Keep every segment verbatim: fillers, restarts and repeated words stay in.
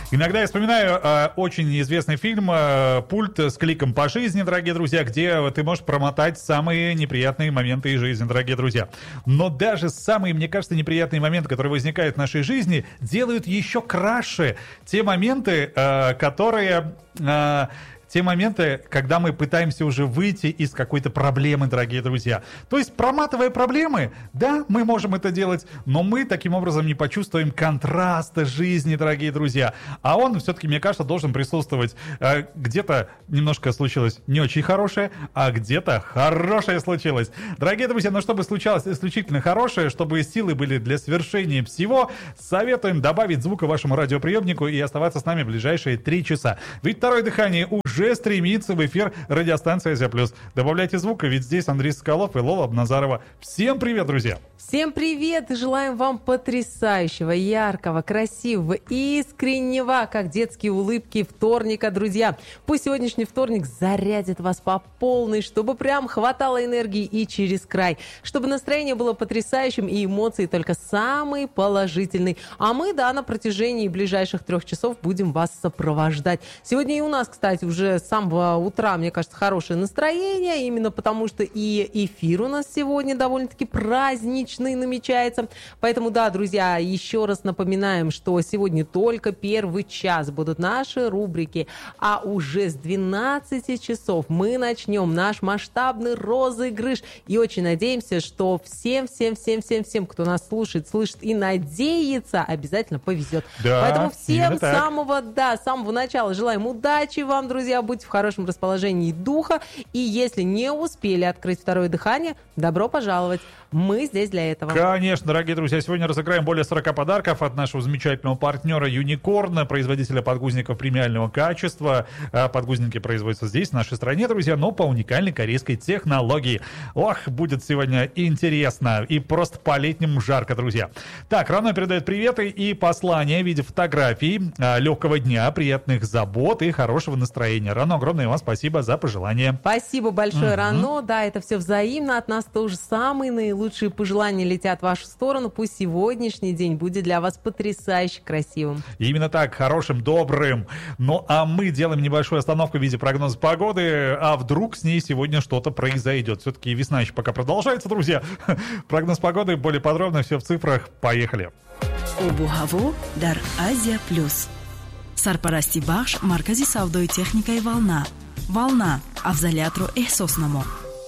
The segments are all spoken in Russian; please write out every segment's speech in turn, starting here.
Иногда я вспоминаю э, очень известный фильм э, «Пульт с кликом по жизни», дорогие друзья, где ты можешь промотать самые неприятные моменты из жизни, дорогие друзья. Но даже самые, мне кажется, неприятные моменты, которые возникают в нашей жизни, делают еще краше те моменты, э, которые... Э, Те моменты, когда мы пытаемся уже выйти из какой-то проблемы, дорогие друзья. То есть, проматывая проблемы, да, мы можем это делать, но мы таким образом не почувствуем контраста жизни, дорогие друзья. А он все-таки, мне кажется, должен присутствовать. Где-то немножко случилось не очень хорошее, а где-то хорошее случилось. Дорогие друзья, но чтобы случалось исключительно хорошее, чтобы силы были для свершения всего, советуем добавить звука вашему радиоприемнику и оставаться с нами в ближайшие три часа. Ведь второе дыхание уже Уже стремится в эфир радиостанция «Азия Плюс». Добавляйте звука, ведь здесь Андрей Соколов и Лола Обназарова. Всем привет, друзья! Всем привет и желаем вам потрясающего, яркого, красивого, искреннего, как детские улыбки, вторника, друзья. Пусть сегодняшний вторник зарядит вас по полной, чтобы прям хватало энергии и через край, чтобы настроение было потрясающим и эмоции только самые положительные. А мы, да, на протяжении ближайших трех часов будем вас сопровождать. Сегодня и у нас, кстати, уже с самого утра, мне кажется, хорошее настроение, именно потому что и эфир у нас сегодня довольно-таки праздничный намечается. Поэтому, да, друзья, еще раз напоминаем, что сегодня только первый час будут наши рубрики, а уже с двенадцати часов мы начнем наш масштабный розыгрыш. И очень надеемся, что всем-всем-всем-всем-всем, кто нас слушает, слышит и надеется, обязательно повезет. Да, поэтому всем с самого, да, самого начала желаем удачи вам, друзья, будьте в хорошем расположении духа. И если не успели открыть второе дыхание, добро пожаловать. Мы здесь для этого. Конечно, дорогие друзья, сегодня разыграем более сорока подарков от нашего замечательного партнера Unicorn, производителя подгузников премиального качества. Подгузники производятся здесь, в нашей стране, друзья, но по уникальной корейской технологии. Ох, будет сегодня интересно и просто по-летнему жарко, друзья. Так, Рано передает приветы и послания в виде фотографий. Легкого дня, приятных забот и хорошего настроения. Рано, огромное вам спасибо за пожелания. Спасибо большое, угу. Рано. Да, это все взаимно. От нас тоже самые наилучшие лучшие пожелания летят в вашу сторону. Пусть сегодняшний день будет для вас потрясающе красивым. Именно так, хорошим, добрым. Ну, а мы делаем небольшую остановку в виде прогноза погоды. А вдруг с ней сегодня что-то произойдет? Все-таки весна еще пока продолжается, друзья. Прогноз погоды более подробно, все в цифрах. Поехали. Обу-ҳаво дар Азия Плюс. Сарпарасти бахш маркази савдои техникаи Волна. Волна. Афзалиятро эҳсос намо.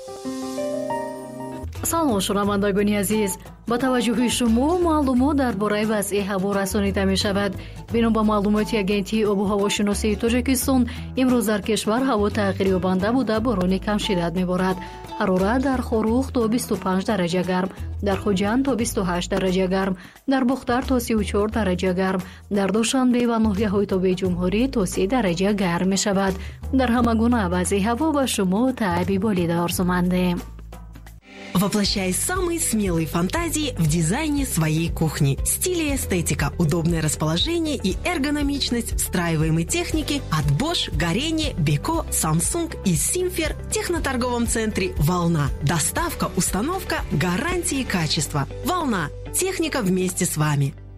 салом шунавандагони азиз, ба таваҷҷӯҳи шумо маълумот дар бораи вазъи ҳаво расонида мешавад. бино ба маълумоти агентии обуҳавошиносии Тоҷикистон, имрӯз дар кишвар ҳаво тағйирёбанда буда борони камшиддат меборад. ҳарорат дар Хорух то бисту панҷ дараҷа гарм, дар Хоҷанд то бисту ҳашт дараҷа гарм, дар Бухтар то сию чор дараҷа гарм, дар Душанбе ва ноҳияҳои Тобе Ҷумҳурӣ то се дараҷа гарм мешавад. дар ҳама гуна вазъи ҳаво ба шумо таъби болида орзумандем. Воплощай самые смелые фантазии в дизайне своей кухни. Стиль и эстетика, удобное расположение и эргономичность встраиваемой техники от Bosch, Горение, Beko, Samsung и Simfer в техноторговом центре «Волна». Доставка, установка, гарантии качества. «Волна». Техника вместе с вами.